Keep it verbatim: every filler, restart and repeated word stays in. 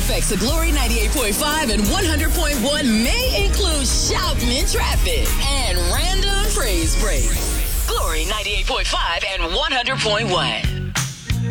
effects of Glory ninety-eight point five and one hundred point one may include shouting in traffic and random praise breaks. Glory ninety-eight point five and one hundred point one.